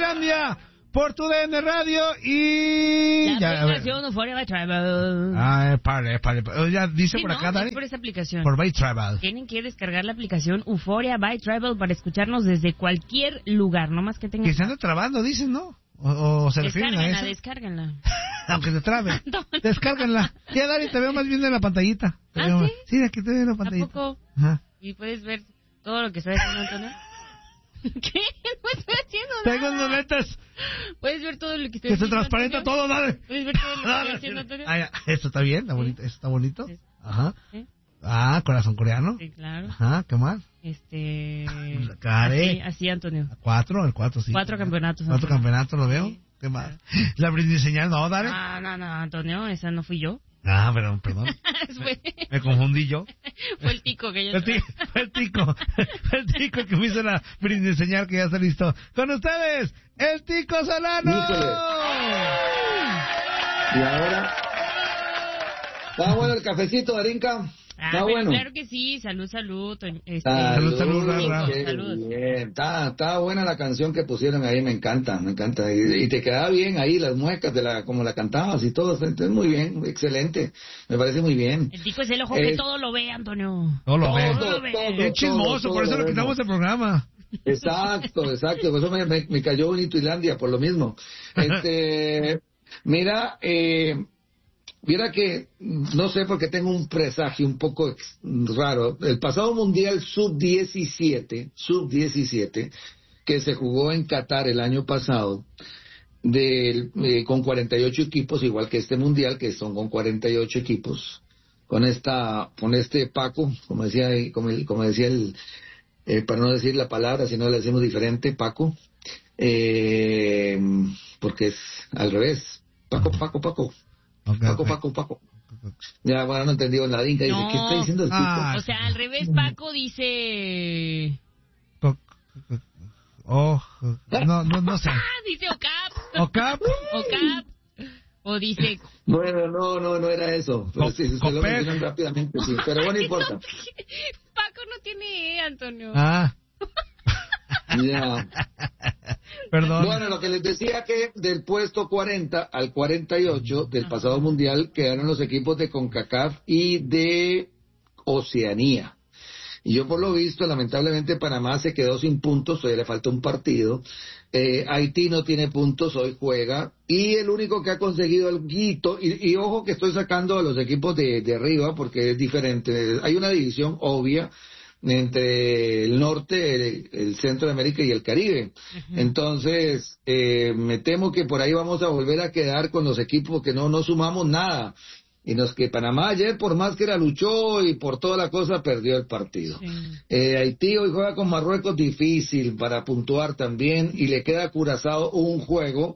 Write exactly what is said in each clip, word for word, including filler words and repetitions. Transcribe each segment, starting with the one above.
Finlandia por tu D N Radio y... La ya, aplicación Euphoria by Travel. Ah, pare, pare, pare. Ya dice Sí, por no, acá, es Dani. por esa aplicación. Por By Travel. Tienen que descargar la aplicación Euphoria by Travel para escucharnos desde cualquier lugar, no más que tengan... Que se anda trabando, dicen, ¿no? O, o se refieren a eso. Descárganla, descárganla. Aunque se trabe. No. Descárganla. Ya, Dani, te veo más bien en la pantallita. Te ¿Ah, veo sí? más- Sí, aquí te veo en la pantallita. ¿A poco? Ajá. Y puedes ver todo lo que está haciendo Antonio. ¿Qué? No estoy haciendo nada. Tengo unos lentes Puedes ver todo lo que estoy que se haciendo. transparenta Antonio? todo, dale. Puedes ver todo lo que estoy haciendo, Antonio. Ah, ya. Esto está bien, está bonito. Esto está bonito. Sí. Ajá. ¿Sí? Ah, corazón coreano. Sí, claro. Ajá, ¿qué más? Este... Care. Así, así, Antonio. Cuatro, el cuatro, sí. Cuatro campeonatos. Cuatro Antonio. campeonatos, lo veo. Sí. ¿Qué más? La brindis señal, no, dale. Ah, no, no, Antonio, esa no fui yo. Ah, perdón, perdón. Fue, Me confundí yo. fue el tico que yo... El tico, el tico, el tico que me hizo la brindis señal que ya está listo. Con ustedes, el Tico Solano. Híjole. Y ahora... ¿Está bueno el cafecito, Darinka? Ah, Está pero bueno. claro que sí, salud, salud. Este, Salud, salud, Salud, Ra, Ra. qué Salud. bien. Está, está buena la canción que pusieron ahí, me encanta, me encanta. Y, y te quedaba bien ahí las muecas de la, como la cantabas y todo, entonces muy bien, excelente, me parece muy bien. El tico es el ojo que Eh, todo lo ve, Antonio. No lo Todo, ve. lo ve. todo, Qué chismoso, todo, por eso todo lo quitamos del programa. Exacto, exacto, por eso me, me, me cayó bonito Islandia, por lo mismo. Este, mira, eh, mira que, no sé, porque tengo un presagio un poco ex- raro. El pasado Mundial sub diecisiete, sub diecisiete, que se jugó en Qatar el año pasado, del, eh, con cuarenta y ocho equipos, igual que este Mundial, que son con cuarenta y ocho equipos, con esta, con este Paco, como decía, ahí- como, el- como decía el, eh, para no decir la palabra, si no le decimos diferente, Paco, eh, porque es al revés, Paco, Paco, Paco. Ok, Paco, ok. Paco, Paco. Ya, bueno, no entendió la dinka. Dice, No. ¿qué está diciendo el tipo? Ah. O sea, al revés, Paco dice... Co- co- Oh, no, no, no sé. Ah, dice Ocap. ¿Ocap? Ocap. O dice... Bueno, no, no, no era eso. Pero Co- sí, se lo Copec. mencionan rápidamente, sí. Pero bueno, no importa. Paco no tiene E, Antonio. Ah, Ya. perdón. Bueno, lo que les decía que del puesto cuarenta al cuarenta y ocho del pasado mundial quedaron los equipos de CONCACAF y de Oceanía. Y yo por lo visto, lamentablemente Panamá se quedó sin puntos, todavía le falta un partido. Eh, Haití no tiene puntos, hoy juega. Y el único que ha conseguido el guito, y, y ojo que estoy sacando a los equipos de, de arriba porque es diferente. Hay una división obvia entre el norte, el, el centro de América y el Caribe. Uh-huh. Entonces, eh, me temo que por ahí vamos a volver a quedar con los equipos que no, no sumamos nada. Y nos que Panamá ayer, por más que la luchó y por toda la cosa, perdió el partido. Sí. Eh, Haití hoy juega con Marruecos, difícil para puntuar también, y le queda a Curazao un juego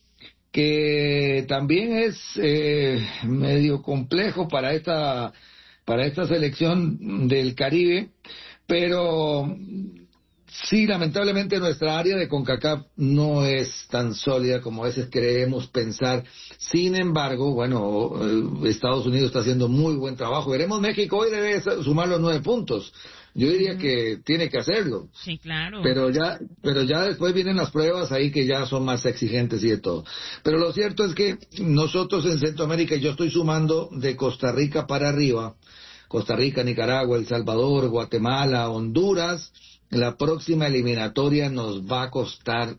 que también es eh, medio complejo para esta para esta selección del Caribe, pero sí, lamentablemente nuestra área de CONCACAF no es tan sólida como a veces creemos pensar. Sin embargo, bueno, Estados Unidos está haciendo muy buen trabajo. Veremos, México hoy debe sumar los nueve puntos. Yo diría que tiene que hacerlo. Sí, claro. Pero ya, pero ya después vienen las pruebas ahí que ya son más exigentes y de todo. Pero lo cierto es que nosotros en Centroamérica, yo estoy sumando de Costa Rica para arriba, Costa Rica, Nicaragua, El Salvador, Guatemala, Honduras. La próxima eliminatoria nos va a costar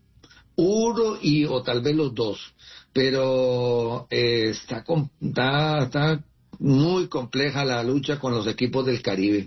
uno y o tal vez los dos, pero eh, está, está, está muy compleja la lucha con los equipos del Caribe.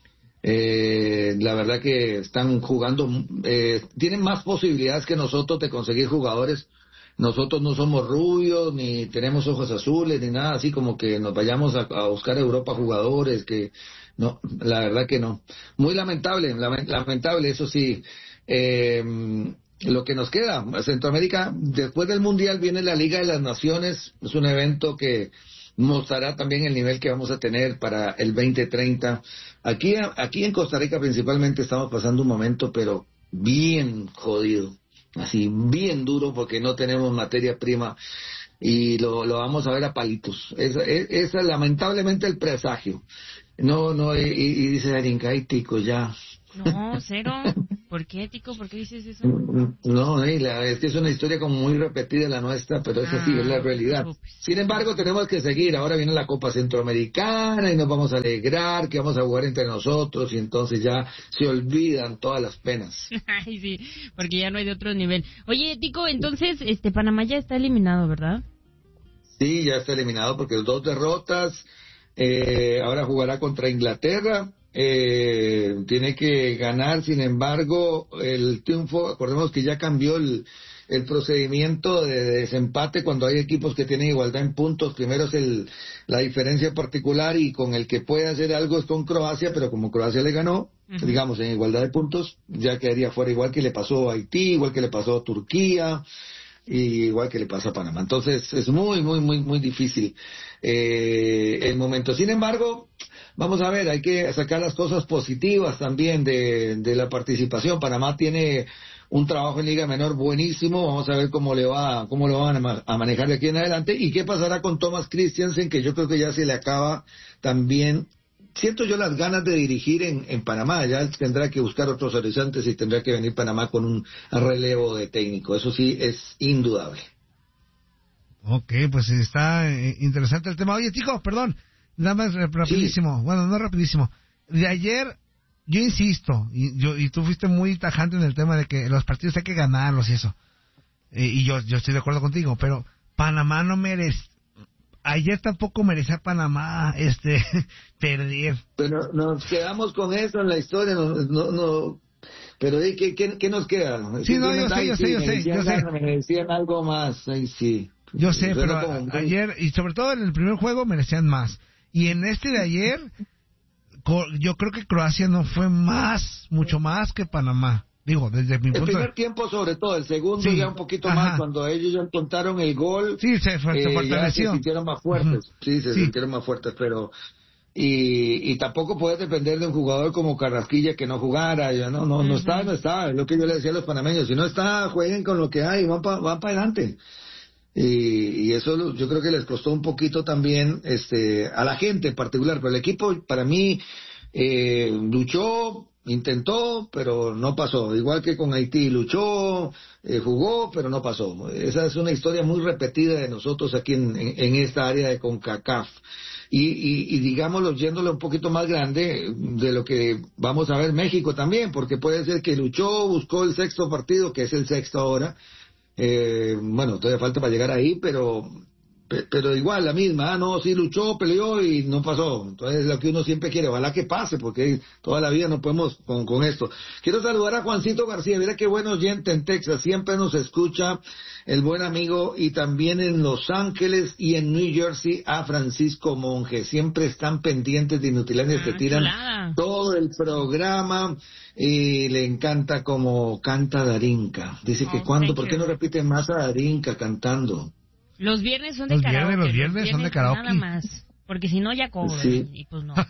Eh, la verdad que están jugando, eh, tienen más posibilidades que nosotros de conseguir jugadores. Nosotros no somos rubios, ni tenemos ojos azules, ni nada así como que nos vayamos a, a buscar a Europa jugadores, que no, la verdad que no. Muy lamentable, lamentable, eso sí. Eh, lo que nos queda, Centroamérica, después del Mundial viene la Liga de las Naciones, es un evento que mostrará también el nivel que vamos a tener para el veinte treinta. Aquí, aquí en Costa Rica principalmente estamos pasando un momento, pero bien jodido, así bien duro porque no tenemos materia prima y lo, lo vamos a ver a palitos. Esa es, es, es lamentablemente el presagio. No, no, y, y dice Darinka, ay tico, ya. No, cero. ¿Por qué, Tico? ¿Por qué dices eso? No, eh, la, es que es una historia como muy repetida la nuestra, pero es así, Ah, es la realidad. Sin embargo, tenemos que seguir. Ahora viene la Copa Centroamericana y nos vamos a alegrar que vamos a jugar entre nosotros y entonces ya se olvidan todas las penas. Ay, sí, porque ya no hay de otro nivel. Oye, Tico, entonces, este, Panamá ya está eliminado, ¿verdad? Sí, ya está eliminado porque dos derrotas. Eh, ahora jugará contra Inglaterra. Eh, tiene que ganar, sin embargo, el triunfo. Acordemos que ya cambió el, el procedimiento de, de desempate cuando hay equipos que tienen igualdad en puntos. Primero es el, la diferencia particular y con el que puede hacer algo es con Croacia, pero como Croacia le ganó, uh-huh. digamos, en igualdad de puntos, ya quedaría fuera, igual que le pasó a Haití, igual que le pasó a Turquía, y igual que le pasa a Panamá. Entonces es muy, muy, muy, muy difícil eh, el momento. Sin embargo, vamos a ver, hay que sacar las cosas positivas también de, de la participación. Panamá tiene un trabajo en Liga Menor buenísimo. Vamos a ver cómo le va, cómo lo van a, a manejar de aquí en adelante. Y qué pasará con Thomas Christiansen, que yo creo que ya se le acaba también. Siento yo las ganas de dirigir en, en Panamá, ya tendrá que buscar otros horizontes y tendrá que venir Panamá con un relevo de técnico, eso sí es indudable. Ok, pues está eh, interesante el tema. Oye, Tico, perdón, nada más rapidísimo, sí. Bueno, no rapidísimo. De ayer, yo insisto, y, yo, y tú fuiste muy tajante en el tema de que los partidos hay que ganarlos y eso, eh, y yo, yo estoy de acuerdo contigo, pero Panamá no merece. Ayer tampoco merecía Panamá este perder. Pero nos quedamos con eso en la historia, no, no, no pero ¿qué, qué, qué nos queda? Sí, no, yo sé, yo sé, yo sé, yo sé. Me decían algo más, ahí sí. Yo sé, pero como... ayer, y sobre todo en el primer juego, merecían más. Y en este de ayer, yo creo que Croacia no fue más, mucho más que Panamá. Digo, desde mi punto de... El primer tiempo sobre todo, el segundo sí, ya un poquito ajá. más, cuando ellos ya encontraron el gol, sí, se, fue, se eh, ya se sintieron más fuertes, uh-huh. sí, se sí. sintieron más fuertes, pero... Y, y tampoco puedes depender de un jugador como Carrasquilla que no jugara, ya no, no, uh-huh. no está, no está, es lo que yo le decía a los panameños, si no está, jueguen con lo que hay, van para van pa adelante. Y, y eso yo creo que les costó un poquito también este a la gente en particular, pero el equipo para mí eh, luchó, intentó, pero no pasó. Igual que con Haití, luchó, eh, jugó, pero no pasó. Esa es una historia muy repetida de nosotros aquí en, en, en esta área de CONCACAF. Y, y, y digámoslo, yéndole un poquito más grande de lo que vamos a ver México también, porque puede ser que luchó, buscó el sexto partido, que es el sexto ahora. Eh, bueno, todavía falta para llegar ahí, pero... pero igual la misma, ah no, sí luchó, peleó y no pasó. Entonces lo que uno siempre quiere, ojalá que pase, porque toda la vida no podemos con, con esto. Quiero saludar a Juancito García, mira qué buen oyente en Texas, siempre nos escucha el buen amigo, y también en Los Ángeles y en New Jersey a Francisco Monge, siempre están pendientes de Inutilandia, ah, te tiran claro. todo el programa y le encanta como canta Darinka. Dice oh, que cuando, ¿por qué no repiten más a Darinka cantando? Los viernes son de los karaoke. Viernes, los viernes, los viernes son de karaoke. Nada más. Porque si no, ya cobran. Sí. Y pues no.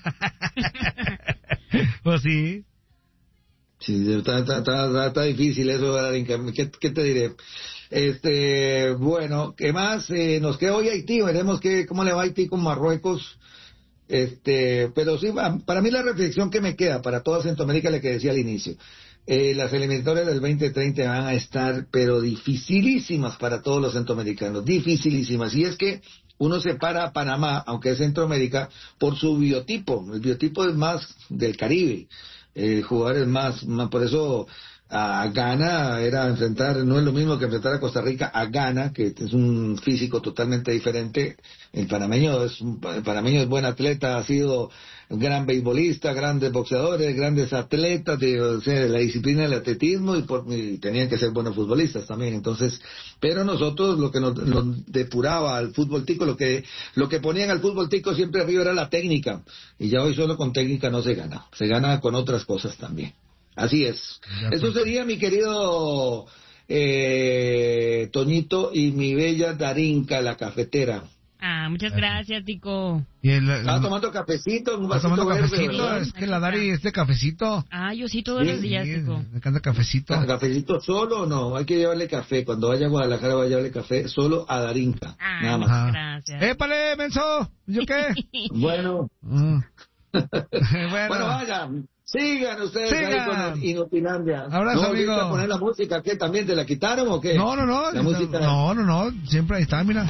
Pues sí. Sí, está, está, está, está difícil eso, Darinka. ¿Qué, ¿Qué te diré? Este, bueno, ¿qué más? Eh, nos queda hoy Haití. Veremos que, cómo le va a Haití con Marruecos. Este, pero sí, para mí la reflexión que me queda para toda Centroamérica, la que decía al inicio. Eh, las eliminatorias del veinte treinta van a estar, pero dificilísimas para todos los centroamericanos, dificilísimas. Y es que uno separa a Panamá, aunque es Centroamérica, por su biotipo. El biotipo es más del Caribe, el jugador es más, más, por eso a Ghana era enfrentar, no es lo mismo que enfrentar a Costa Rica a Ghana, que es un físico totalmente diferente. El panameño es, el panameño es buen atleta, ha sido un gran beisbolista, grandes boxeadores, grandes atletas de, o sea, de la disciplina del atletismo, y, por, y tenían que ser buenos futbolistas también. Entonces, pero nosotros lo que nos, nos depuraba al fútbol tico, lo que lo que ponían al fútbol tico siempre arriba era la técnica, y ya hoy solo con técnica no se gana, se gana con otras cosas también. Así es. Eso sería, mi querido eh, Toñito y mi bella Darinka, la cafetera. Ah, muchas gracias, Tico. ¿Y el, el, ¿Estás tomando cafecito? ¿Estás tomando verde, cafecito? ¿Verdad? Es que la Dari es de cafecito. Ah, yo sí, todos sí, los días, sí, Tico. Me encanta cafecito. ¿Cafecito solo o no? Hay que llevarle café. Cuando vaya a Guadalajara, voy a llevarle café solo a Darinka. Ah, nada más. Ah. Gracias. ¡Épale, menso! ¿Yo qué? Bueno. Mm. bueno. Bueno, vaya. Sigan ustedes Sigan. ahí con el Inutilandia. Abrazo, ¿No amigo. volviste a poner la música? ¿Qué? ¿También te la quitaron o qué? No, no, no. La música... No, no, no. Siempre ahí está, mira.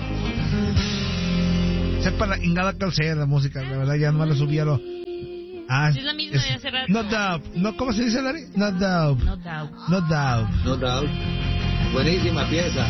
Sepa la ingada calcera la música. La verdad, ya no la subí a lo... Ah, es la misma de hace rato. No doubt. No, ¿cómo se dice, Larry? No doubt. No doubt. No doubt. No doubt. Buenísima pieza.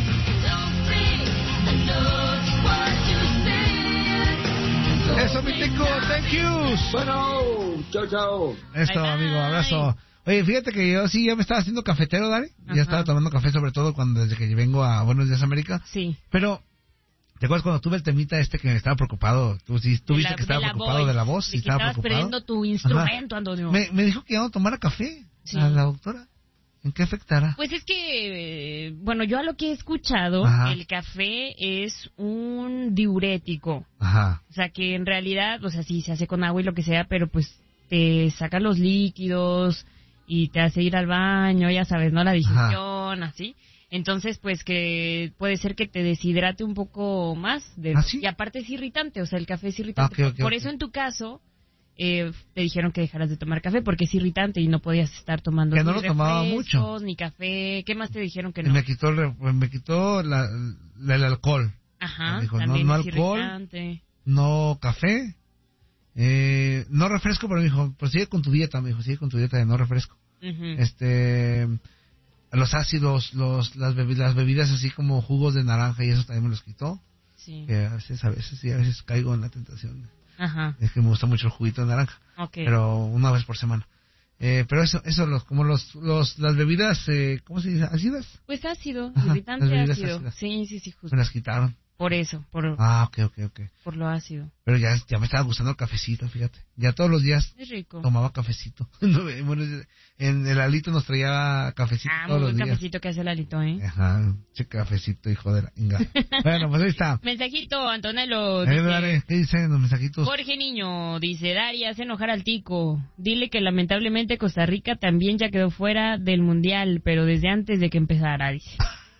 Eso, mi tico. Thank you. Bueno, chao, chao. Esto, Bye, bye. amigo, abrazo. Oye, fíjate que yo sí ya me estaba haciendo cafetero, Dari. Ajá. Ya estaba tomando café, sobre todo cuando desde que vengo a Buenos Días América. Sí. Pero, ¿te acuerdas cuando tuve el temita este que me estaba preocupado? Tú sí, tú De viste la- que estaba de la preocupado voz, de la voz. de Sí, que estaba estabas preocupado. perdiendo tu instrumento, Antonio. Me, me dijo que ya no tomara café. Sí. A la doctora. ¿En qué afectará? Pues es que, eh, bueno, yo a lo que he escuchado, Ajá. el café es un diurético. Ajá. O sea, que en realidad, o sea, sí se hace con agua y lo que sea, pero pues te saca los líquidos y te hace ir al baño, ya sabes, ¿no? La digestión, así. Entonces, pues que puede ser que te deshidrate un poco más. De, ¿Ah, sí? Y aparte es irritante, o sea, el café es irritante. Ah, ok, ok, Por ok. eso en tu caso... Eh, te dijeron que dejaras de tomar café porque es irritante y no podías estar tomando Que no ni lo tomaba refrescos, mucho. ni café. ¿Qué más te dijeron que no? Me quitó, el, re- me quitó la, la- el alcohol. Ajá, Me dijo, no, también no es alcohol. irritante. No café, eh, no refresco, pero me dijo, pues sigue con tu dieta, me dijo, sigue con tu dieta de no refresco. Ujú. Este, los ácidos, los las bebidas, las bebidas así como jugos de naranja y eso también me los quitó. Sí. Que a veces, a veces, sí, a veces caigo en la tentación. Ajá, Es que me gusta mucho el juguito de naranja, ok. pero una vez por semana. Eh, pero eso, eso, los, como los, los, las bebidas, eh, ¿cómo se dice? ¿Ácidas? Pues ácido, Ajá, irritante las bebidas ácido. ácidas. Sí, sí, sí, Me justo. las quitaron. Por eso, por, Ah, ok, ok, ok. por lo ácido. Pero ya, ya me estaba gustando el cafecito, fíjate. Ya todos los días Es rico. tomaba cafecito. Bueno, en el alito nos traía cafecito Ah, muy todos los buen días. cafecito que hace el alito, ¿eh? Ajá, che cafecito, hijo de la inga. Bueno, pues ahí está. Mensajito, Antonello. Ahí, dice- Dare, ¿qué dicen los mensajitos? Jorge Niño dice, Dari, hace enojar al tico. Dile que lamentablemente Costa Rica también ya quedó fuera del Mundial, pero desde antes de que empezara, dice.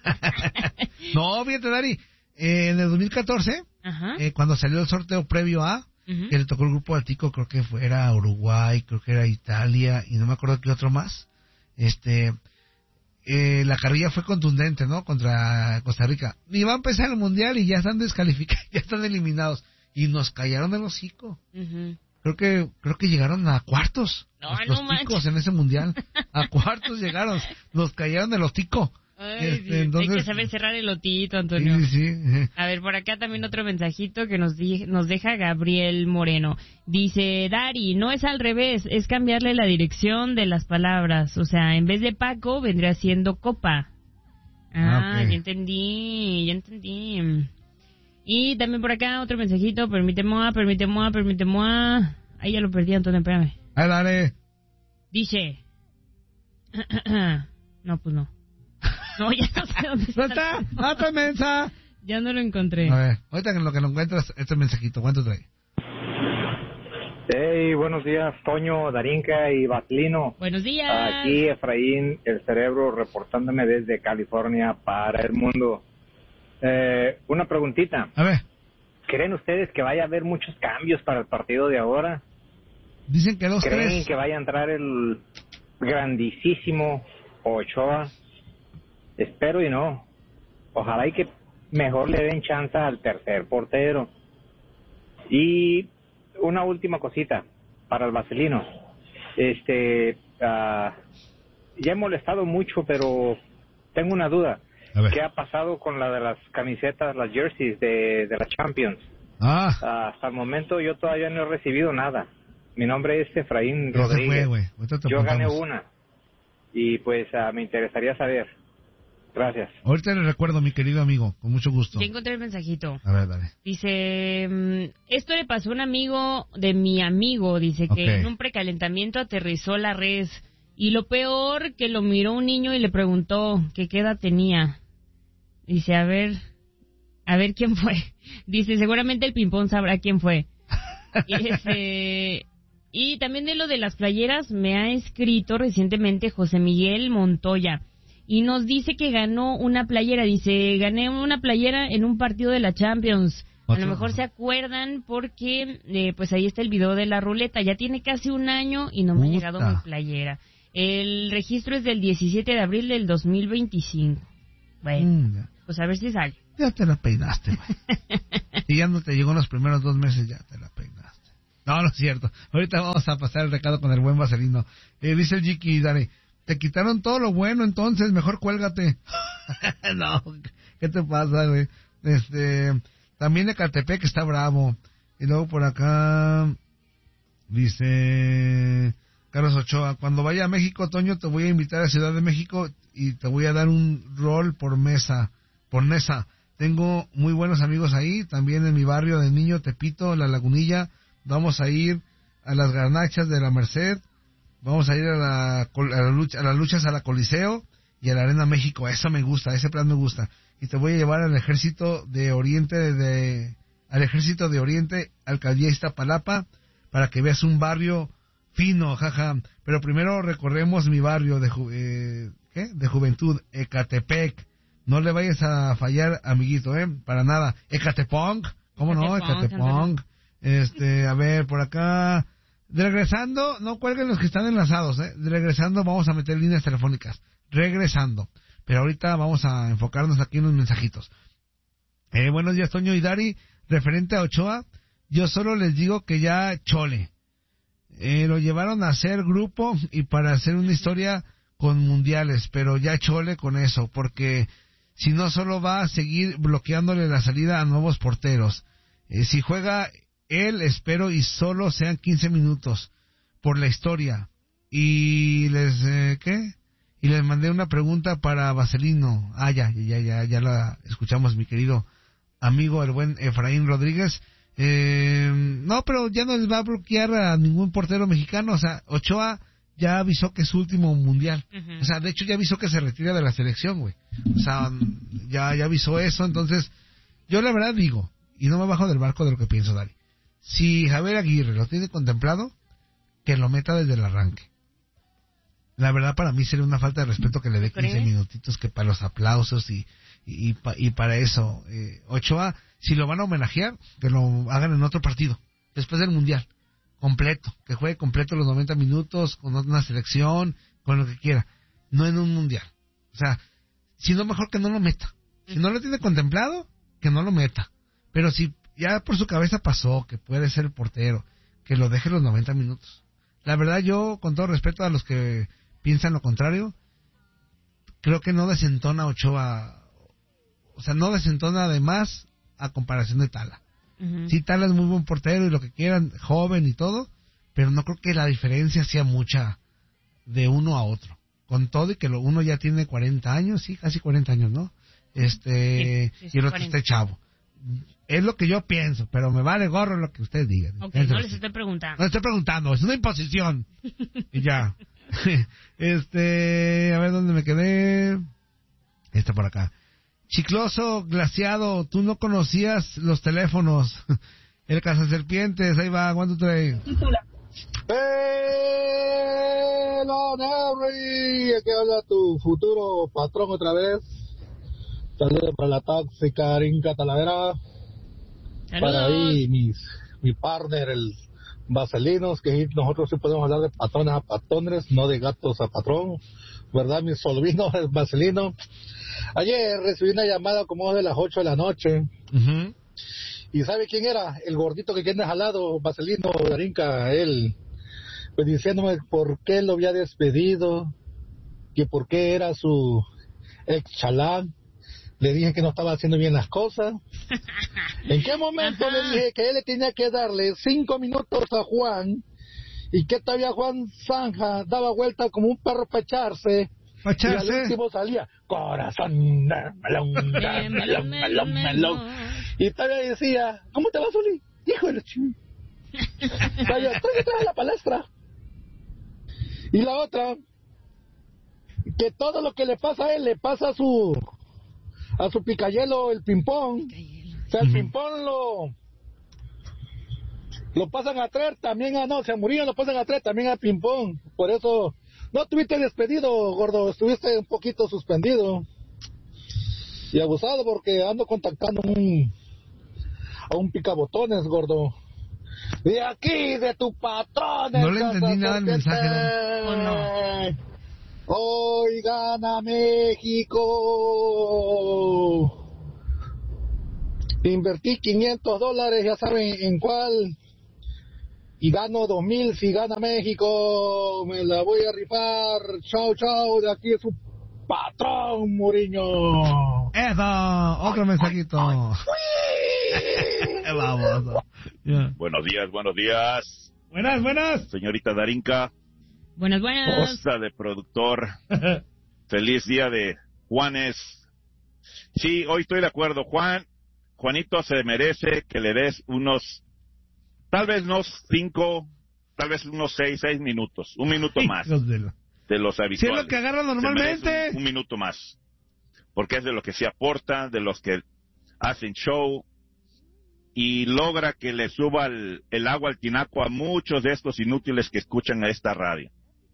No, fíjate, Dari, eh, en el dos mil catorce, Ajá. eh, cuando salió el sorteo previo a, Ujú. que le tocó el grupo al tico, creo que fue, era Uruguay, creo que era Italia, y no me acuerdo qué otro más. Este, eh, la carrilla fue contundente, ¿no? Contra Costa Rica. Y va a empezar el Mundial y ya están descalificados, ya están eliminados. Y nos callaron el hocico. Ujú. Creo que creo que llegaron a cuartos. No, los no los manches. ticos en ese mundial. A cuartos llegaron. Nos callaron el hocico. Ay, Este, sí, Hay entonces- que saber cerrar el lotito, Antonio. Sí, sí, sí. A ver, por acá también otro mensajito que nos, di- nos deja Gabriel Moreno. Dice, Dari, no es al revés, es cambiarle la dirección de las palabras. O sea, en vez de Paco, vendría siendo Copa. Ah, Ah, ok. ya entendí, ya entendí. Y también por acá otro mensajito, permíteme, permíteme, permíteme. Ahí ya lo perdí, Antonio, espérame. Ahí, dale. Dice... No, pues no. No, ya no sé dónde ¿No está. está? ¡Ah, está mensa! Ya no lo encontré. A ver, ahorita en lo que lo encuentras, este mensajito, ¿cuánto trae? Hey, buenos días, Toño, Darinka y Batlino. Buenos días. Aquí Efraín, el cerebro, reportándome desde California para el mundo. Eh, una preguntita. A ver, ¿Creen ustedes que vaya a haber muchos cambios para el partido de ahora? dicen que dos, ¿Creen tres. que vaya a entrar el grandísimo Ochoa? Espero y no. Ojalá y que mejor le den chance al tercer portero. Y una última cosita para el Vaselino. Este, ah, ya he molestado mucho, pero tengo una duda. A ver. ¿Qué ha pasado con la de las camisetas, las jerseys de, de la Champions? Ah, Ah, hasta el momento yo todavía no he recibido nada. Mi nombre es Efraín ya se fue, Rodríguez. güey. Ahorita te Yo gané apuntamos. una. Y pues ah, me interesaría saber. Gracias. Ahorita le recuerdo, mi querido amigo, con mucho gusto. Ya encontré el mensajito. A ver, dale. Dice, mm, esto le pasó a un amigo de mi amigo, dice que Ok. en un precalentamiento aterrizó la res. Y lo peor, que lo miró un niño y le preguntó que qué edad tenía. Dice, a ver, a ver quién fue. Dice, seguramente el ping-pong sabrá quién fue. Y, este, y también de lo de las playeras me ha escrito recientemente José Miguel Montoya. Y nos dice que ganó una playera. Dice, gané una playera en un partido de la Champions. A lo mejor se acuerdan porque eh, pues ahí está el video de la ruleta. Ya tiene casi un año y no me Puta. ha llegado mi playera. El registro es del diecisiete de abril del dos mil veinticinco. Bueno, mm, pues a ver si sale. Ya te la peinaste, güey. Y ya no te llegó en los primeros dos meses, ya te la peinaste. No, no es cierto. Ahorita vamos a pasar el recado con el buen Vaselino. Eh, dice el Jiki, Dani, te quitaron todo lo bueno, entonces mejor cuélgate. No, ¿qué te pasa, güey? Este... También Ecatepec está bravo. Y luego por acá dice Carlos Ochoa, cuando vaya a México, Toño, te voy a invitar a Ciudad de México y te voy a dar un rol por mesa, por mesa. Tengo muy buenos amigos ahí, también en mi barrio de Niño, Tepito, La Lagunilla. Vamos a ir a las garnachas de la Merced, vamos a ir a, la, a, la lucha, a las luchas a la Coliseo y a la Arena México. Eso me gusta, ese plan me gusta. Y te voy a llevar al ejército de Oriente, de, al ejército de Oriente, alcaldía Iztapalapa, para que veas un barrio fino, jaja. Pero primero recorremos mi barrio de, ju, eh, ¿qué? de juventud, Ecatepec. No le vayas a fallar, amiguito, ¿eh? Para nada. Ecatepong, ¿cómo no? Ecatepong. Este, a ver, por acá. De regresando, no cuelguen los que están enlazados, ¿eh? De regresando vamos a meter líneas telefónicas. Regresando. Pero ahorita vamos a enfocarnos aquí en los mensajitos. Eh, buenos días, Toño y Dari. Referente a Ochoa, yo solo les digo que ya chole. Eh, lo llevaron a hacer grupo y para hacer una historia con mundiales, pero ya chole con eso, porque si no solo va a seguir bloqueándole la salida a nuevos porteros. Eh, si juega él, espero y solo sean quince minutos por la historia. Y les, eh, ¿qué? Y les mandé una pregunta para Vaselino. Ah, ya, ya, ya, ya la escuchamos, mi querido amigo, el buen Efraín Rodríguez. Eh, no, pero ya no les va a bloquear a ningún portero mexicano. O sea, Ochoa ya avisó que es su último mundial. Uh-huh. O sea, de hecho ya avisó que se retira de la selección, güey. O sea, ya, ya avisó eso. Entonces, yo la verdad digo, y no me bajo del barco de lo que pienso, Dari. Si Javier Aguirre lo tiene contemplado, que lo meta desde el arranque. La verdad, para mí sería una falta de respeto que le dé quince minutitos que para los aplausos y y, y, pa, y para eso. Eh, Ochoa, si lo van a homenajear, que lo hagan en otro partido, después del Mundial, completo, que juegue completo los noventa minutos, con una selección, con lo que quiera, no en un Mundial. O sea, si no, mejor que no lo meta. Si no lo tiene contemplado, que no lo meta. Pero si ya por su cabeza pasó, que puede ser el portero, que lo deje los noventa minutos. La verdad, yo, con todo respeto a los que piensan lo contrario, creo que no desentona Ochoa, o sea, no desentona además a comparación de Tala. Uh-huh. Sí, Tala es muy buen portero y lo que quieran, joven y todo, pero no creo que la diferencia sea mucha de uno a otro. Con todo y que lo, uno ya tiene cuarenta años, sí, casi cuarenta años, ¿no? Este, sí, sí, sí, y el otro está chavo. Es lo que yo pienso, pero me vale gorro lo que ustedes digan. Ok, no les estoy preguntando. No les estoy preguntando, es una imposición. Y ya. Este, a ver dónde me quedé. Está por acá. Chicloso, glaciado, tú no conocías los teléfonos. El cazaserpientes, ahí va, ¿cuánto trae? Hello, Henry, aquí habla tu futuro patrón otra vez. Saludos para la tóxica Rinca Talavera. Saludos. Para ahí mis, mi partner, el Vaselinos, que nosotros sí podemos hablar de patrones a patrones, no de gatos a patrón, ¿verdad, mi solvino, el Vaselino? Ayer recibí una llamada como de las ocho de la noche. Uh-huh. ¿Y sabe quién era? El gordito que tienes al lado, Vaselino, Rinca, él, pues diciéndome por qué lo había despedido, que por qué era su ex chalán. Le dije que no estaba haciendo bien las cosas. ¿En qué momento le dije que él le tenía que darle cinco minutos a Juan y que todavía Juan Zanja daba vuelta como un perro para echarse? ¿Pa echarse? Y al último salía corazón, melón, melón, melón, melón. Y todavía decía, ¿cómo te vas, Uli? Hijo de la chingada. Vaya, estoy detrás de la palestra. Y la otra, que todo lo que le pasa a él le pasa a su a su picayelo, el ping-pong. O sea, el ping-pong lo lo pasan a traer también a, no, se Murillo lo pasan a traer también a ping-pong. Por eso, no estuviste despedido, gordo, estuviste un poquito suspendido. Y abusado porque ando contactando un, a un picabotones, gordo. De aquí, de tu patrón. No le entendí nada del mensaje, ¿no? ¿O no? Hoy gana México. Invertí quinientos dólares, ya saben en cuál. Y gano dos mil si gana México. Me la voy a rifar. Chao, chao. De aquí es su patrón, Mourinho. Eso, otro mensajito. Vamos. Yeah. Buenos días, buenos días. Buenas, buenas. Señorita Darinka. Buenas, buenas. Esposa de productor. Feliz día de Juanes. Sí, hoy estoy de acuerdo. Juan, Juanito se merece que le des unos, tal vez unos cinco, tal vez unos seis, seis minutos. Un minuto más de los habituales. Si es lo que agarra normalmente. Un, un minuto más. Porque es de lo que se aporta, de los que hacen show. Y logra que le suba el, el agua al tinaco a muchos de estos inútiles que escuchan a esta radio.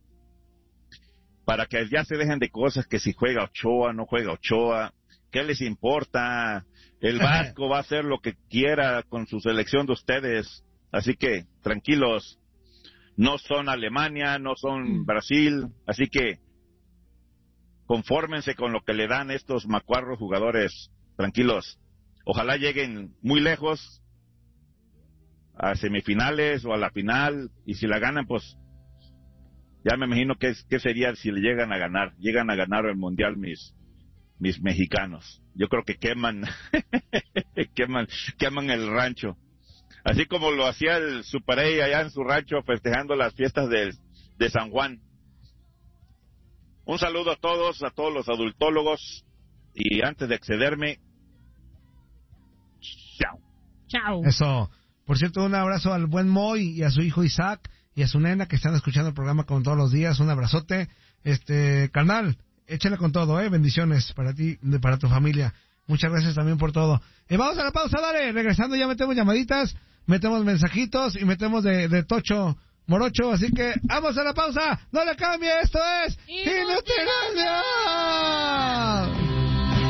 Para que ya se dejen de cosas que si juega Ochoa, no juega Ochoa, ¿qué les importa? El Vasco va a hacer lo que quiera con su selección de ustedes. Así que, tranquilos, no son Alemania, no son Brasil, así que confórmense con lo que le dan estos macuarros jugadores, tranquilos. Ojalá lleguen muy lejos, a semifinales o a la final, y si la ganan, pues, ya me imagino que, que sería si le llegan a ganar, llegan a ganar el Mundial mis mis mexicanos. Yo creo que queman, queman, queman el rancho. Así como lo hacía el Super A allá en su rancho festejando las fiestas de, de San Juan. Un saludo a todos, a todos los adultólogos, y antes de excederme, chao. Chao. Eso. Por cierto, un abrazo al buen Moy y a su hijo Isaac y a su nena que están escuchando el programa como todos los días. Un abrazote. Este, carnal, échale con todo, eh. Bendiciones para ti, para tu familia. Muchas gracias también por todo. Eh, vamos a la pausa, dale. Regresando ya metemos llamaditas, metemos mensajitos y metemos de, de Tocho Morocho. Así que vamos a la pausa. No le cambie, esto es Inutilandia.